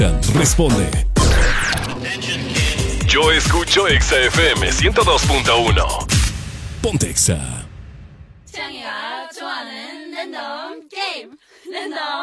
Responde. Yo escucho Exa FM 102.1. Ponte Exa. 창이가 좋아하는 랜덤 게임 랜덤